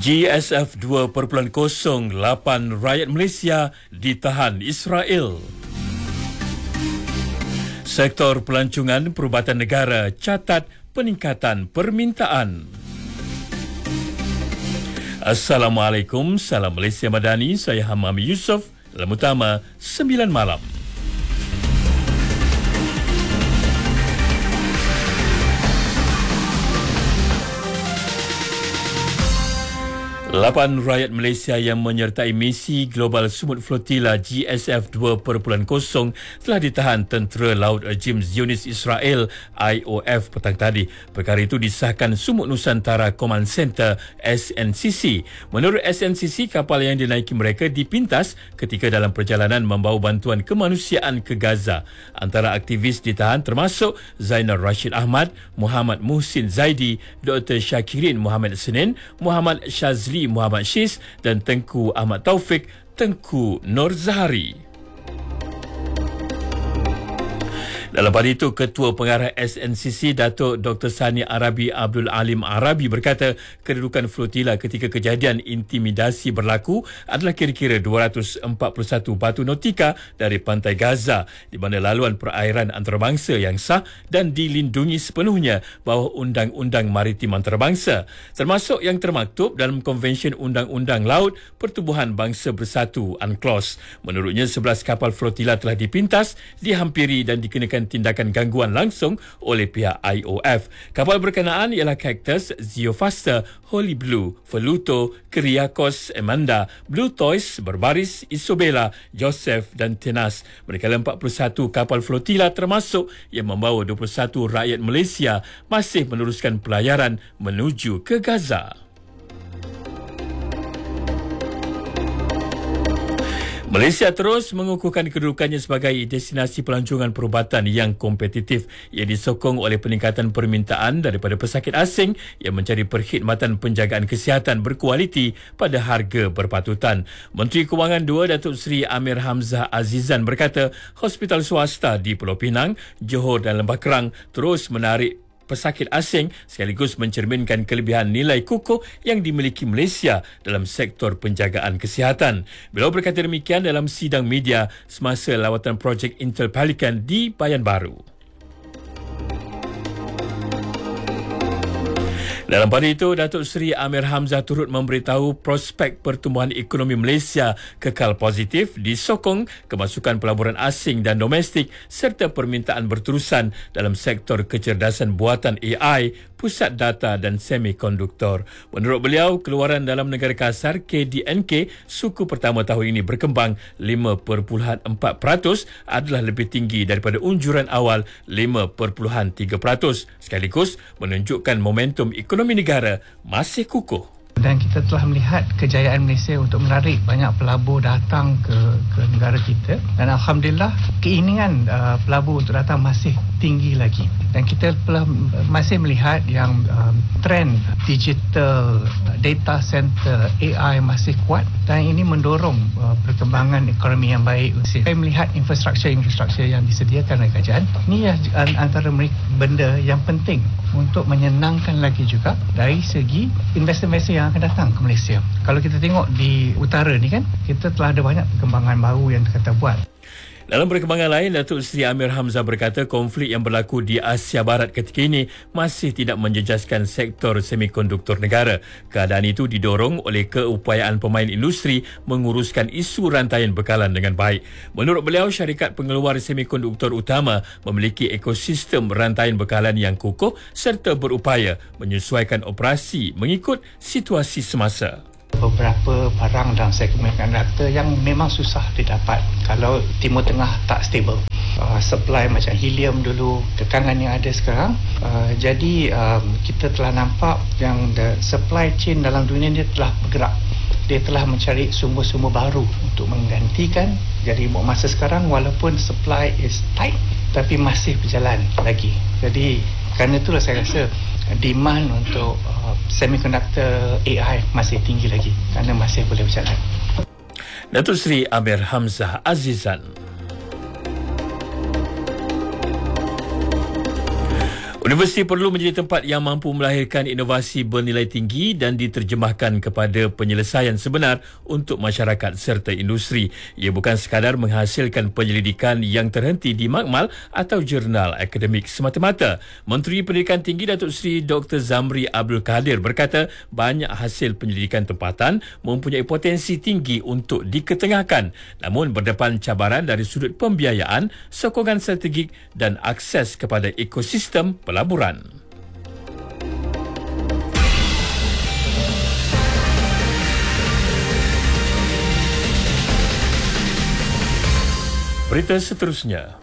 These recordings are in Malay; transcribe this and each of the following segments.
GSF 2.08 rakyat Malaysia ditahan Israel. Sektor pelancongan perubatan negara catat peningkatan permintaan. Assalamualaikum, salam Malaysia Madani, saya Hamam Yusof. Dalam utama 9 malam. 8 rakyat Malaysia yang menyertai misi Global Sumut Flotilla GSF 2.0 telah ditahan Tentera Laut Rejim Zionis Israel IOF petang tadi. Perkara itu disahkan Sumut Nusantara Command Center SNCC. Menurut SNCC, kapal yang dinaiki mereka dipintas ketika dalam perjalanan membawa bantuan kemanusiaan ke Gaza. Antara aktivis ditahan termasuk Zainal Rashid Ahmad, Muhammad Muhsin Zaidi, Dr. Syakirin Muhammad Senin, Muhammad Shazli Muhammad Syiz dan Tengku Ahmad Taufik Tengku Nur Zahari. Dalam pada itu, Ketua Pengarah SNCC Datuk Dr. Sani Arabi Abdul Alim Arabi berkata kedudukan flotila ketika kejadian intimidasi berlaku adalah kira-kira 241 batu nautika dari pantai Gaza di mana laluan perairan antarabangsa yang sah dan dilindungi sepenuhnya bawah Undang-Undang Maritim Antarabangsa, termasuk yang termaktub dalam Konvensyen Undang-Undang Laut Pertubuhan Bangsa Bersatu UNCLOS. Menurutnya, 11 kapal flotila telah dipintas, dihampiri dan dikenakan tindakan gangguan langsung oleh pihak IOF. Kapal berkenaan ialah Cactus, Zeofaster, Holy Blue, Veluto, Kyriakos, Amanda, Blue Toys, Berbaris, Isobela, Joseph dan Tenas. Manakala 41 kapal flotila termasuk yang membawa 21 rakyat Malaysia masih meneruskan pelayaran menuju ke Gaza. Malaysia terus mengukuhkan kedudukannya sebagai destinasi pelancongan perubatan yang kompetitif. Ia disokong oleh peningkatan permintaan daripada pesakit asing yang mencari perkhidmatan penjagaan kesihatan berkualiti pada harga berpatutan. Menteri Kewangan 2 Datuk Seri Amir Hamzah Azizan berkata hospital swasta di Pulau Pinang, Johor dan Lembah Kerang terus menarik pesakit asing sekaligus mencerminkan kelebihan nilai kukuh yang dimiliki Malaysia dalam sektor penjagaan kesihatan. Beliau berkata demikian dalam sidang media semasa lawatan projek Intel Pelican di Bayan Baru. Dalam pada itu, Datuk Seri Amir Hamzah turut memberitahu prospek pertumbuhan ekonomi Malaysia kekal positif disokong kemasukan pelaburan asing dan domestik serta permintaan berterusan dalam sektor kecerdasan buatan AI, pusat data dan semikonduktor. Menurut beliau, keluaran dalam negara kasar KDNK suku pertama tahun ini berkembang 5.4% adalah lebih tinggi daripada unjuran awal 5.3%, sekaligus menunjukkan momentum ekonomi negara masih kukuh. Dan kita telah melihat kejayaan Malaysia untuk menarik banyak pelabur datang ke negara kita, dan Alhamdulillah keinginan pelabur untuk datang masih tinggi lagi, dan kita masih melihat yang trend digital, data center, AI masih kuat, dan ini mendorong perkembangan ekonomi yang baik. Saya melihat infrastruktur yang disediakan oleh kerajaan ini antara benda yang penting untuk menyenangkan lagi juga dari segi investor-investor yang akan datang ke Malaysia. Kalau kita tengok di utara ni kan, kita telah ada banyak perkembangan baru yang kita buat. Dalam perkembangan lain, Datuk Seri Amir Hamzah berkata konflik yang berlaku di Asia Barat ketika ini masih tidak menjejaskan sektor semikonduktor negara. Keadaan itu didorong oleh keupayaan pemain industri menguruskan isu rantaian bekalan dengan baik. Menurut beliau, syarikat pengeluar semikonduktor utama memiliki ekosistem rantaian bekalan yang kukuh serta berupaya menyesuaikan operasi mengikut situasi semasa. Beberapa barang dalam segmen konduktor yang memang susah didapat kalau Timur Tengah tak stable. Supply macam helium dulu, tekangan yang ada sekarang. Jadi kita telah nampak yang the supply chain dalam dunia dia telah bergerak. Dia telah mencari sumber-sumber baru untuk menggantikan. Jadi masa sekarang walaupun supply is tight tapi masih berjalan lagi. Jadi kerana itulah saya rasa demand untuk semiconductor AI masih tinggi lagi kerana masih boleh berjalan. Datuk Seri Amir Hamzah Azizan. Universiti perlu menjadi tempat yang mampu melahirkan inovasi bernilai tinggi dan diterjemahkan kepada penyelesaian sebenar untuk masyarakat serta industri. Ia bukan sekadar menghasilkan penyelidikan yang terhenti di makmal atau jurnal akademik semata-mata. Menteri Pendidikan Tinggi Datuk Seri Dr. Zamri Abdul Kadir berkata banyak hasil penyelidikan tempatan mempunyai potensi tinggi untuk diketengahkan. Namun berdepan cabaran dari sudut pembiayaan, sokongan strategik dan akses kepada ekosistem pelaburan. Berita seterusnya.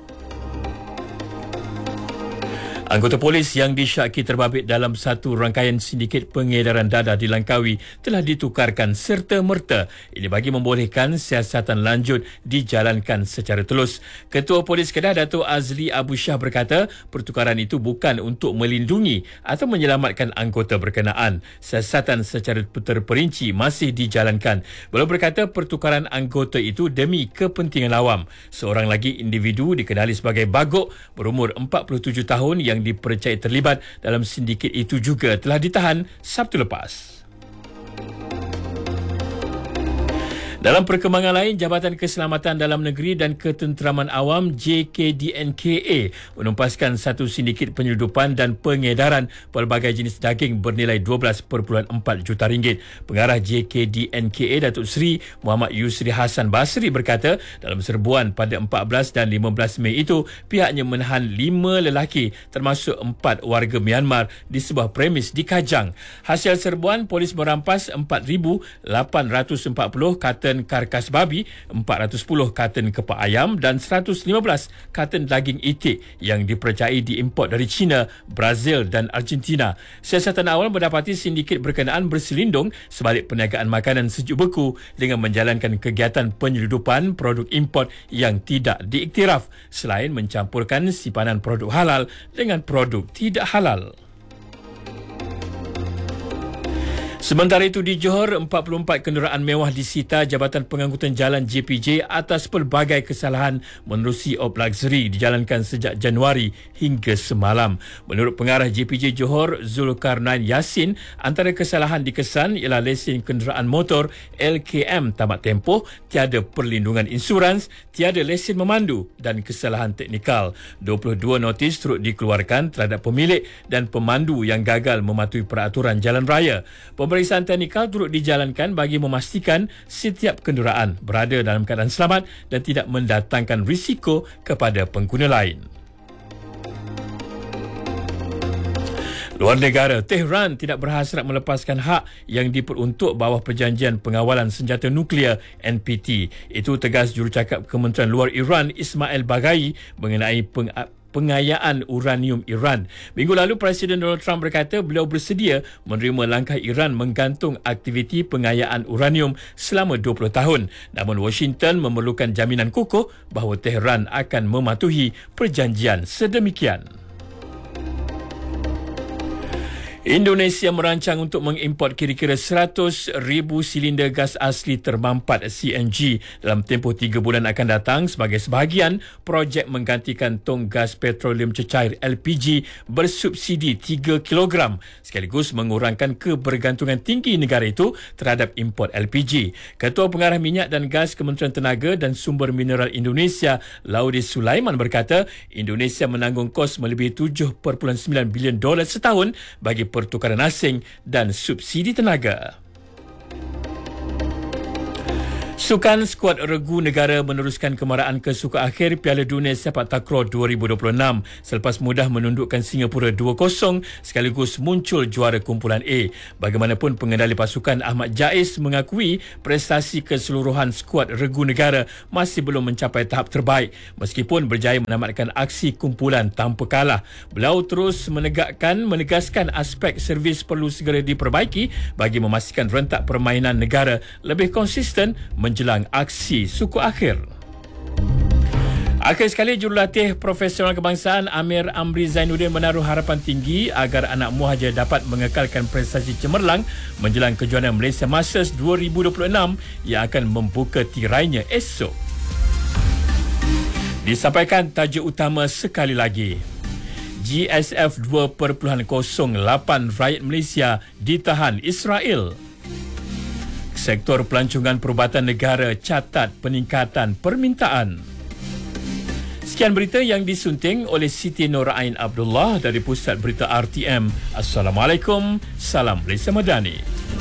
Anggota polis yang disyaki terbabit dalam satu rangkaian sindiket pengedaran dadah di Langkawi telah ditukarkan serta-merta. Ini bagi membolehkan siasatan lanjut dijalankan secara telus. Ketua Polis Kedah Dato' Azli Abu Shah berkata pertukaran itu bukan untuk melindungi atau menyelamatkan anggota berkenaan. Siasatan secara terperinci masih dijalankan. Beliau berkata pertukaran anggota itu demi kepentingan awam. Seorang lagi individu dikenali sebagai Bagok berumur 47 tahun yang dipercayai terlibat dalam sindiket itu juga telah ditahan Sabtu lepas. Dalam perkembangan lain, Jabatan Keselamatan Dalam Negeri dan Ketenteraman Awam JKDNKA menumpaskan satu sindiket penyeludupan dan pengedaran pelbagai jenis daging bernilai 12.4 juta ringgit. Pengarah JKDNKA Datuk Seri Muhammad Yusri Hassan Basri berkata dalam serbuan pada 14 dan 15 Mei itu pihaknya menahan 5 lelaki termasuk 4 warga Myanmar di sebuah premis di Kajang. Hasil serbuan, polis merampas 4,840 karton karkas babi, 410 karton kepak ayam dan 115 karton daging itik yang dipercayai diimport dari China, Brazil dan Argentina. Siasatan awal mendapati sindiket berkenaan berselindung sebalik perniagaan makanan sejuk beku dengan menjalankan kegiatan penyeludupan produk import yang tidak diiktiraf selain mencampurkan simpanan produk halal dengan produk tidak halal. Sementara itu di Johor, 44 kenderaan mewah disita Jabatan Pengangkutan Jalan JPJ atas pelbagai kesalahan menerusi op luxury dijalankan sejak Januari hingga semalam. Menurut pengarah JPJ Johor, Zulkarnain Yassin, antara kesalahan dikesan ialah lesen kenderaan motor LKM tamat tempoh, tiada perlindungan insurans, tiada lesen memandu dan kesalahan teknikal. 22 notis turut dikeluarkan terhadap pemilik dan pemandu yang gagal mematuhi peraturan jalan raya. Pemeriksaan teknikal turut dijalankan bagi memastikan setiap kenderaan berada dalam keadaan selamat dan tidak mendatangkan risiko kepada pengguna lain. Luar negara, Tehran tidak berhasrat melepaskan hak yang diperuntuk bawah Perjanjian Pengawalan Senjata Nuklear NPT. Itu tegas jurucakap Kementerian Luar Iran Ismail Baghai mengenai pengayaan uranium Iran. Minggu lalu, Presiden Donald Trump berkata beliau bersedia menerima langkah Iran menggantung aktiviti pengayaan uranium selama 20 tahun. Namun Washington memerlukan jaminan kukuh bahawa Tehran akan mematuhi perjanjian sedemikian. Indonesia merancang untuk mengimport kira-kira 100,000 silinder gas asli termampat CNG dalam tempoh 3 bulan akan datang sebagai sebahagian projek menggantikan tong gas petroleum cecair LPG bersubsidi 3 kg sekaligus mengurangkan kebergantungan tinggi negara itu terhadap import LPG. Ketua Pengarah Minyak dan Gas Kementerian Tenaga dan Sumber Mineral Indonesia, Laudis Sulaiman berkata Indonesia menanggung kos melebihi $7.9 bilion setahun bagi pertukaran asing dan subsidi tenaga. Sukan skuad regu negara meneruskan kemarahan ke suka akhir Piala Dunia Sepak Takraw 2026 selepas mudah menundukkan Singapura 2-0 sekaligus muncul juara kumpulan A. Bagaimanapun pengendali pasukan Ahmad Jais mengakui prestasi keseluruhan skuad regu negara masih belum mencapai tahap terbaik meskipun berjaya menamatkan aksi kumpulan tanpa kalah. Beliau terus menegaskan aspek servis perlu segera diperbaiki bagi memastikan rentak permainan negara lebih konsisten menjelang aksi suku akhir. Akhir sekali, jurulatih profesional kebangsaan Amir Amri Zainuddin menaruh harapan tinggi agar anak Muhajir dapat mengekalkan prestasi cemerlang menjelang kejohanan Malaysia Masters 2026 yang akan membuka tirainya esok. Disampaikan tajuk utama sekali lagi. GSF 2.08 rakyat Malaysia ditahan Israel. Sektor pelancongan perubatan negara catat peningkatan permintaan. Sekian berita yang disunting oleh Siti Nur Ain Abdullah dari Pusat Berita RTM. Assalamualaikum, salam Malaysia Madani.